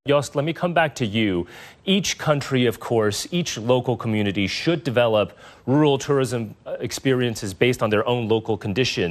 Yost, let me come back to you. Each country, of course, each local community should develop rural tourism experiences based on their own local conditions.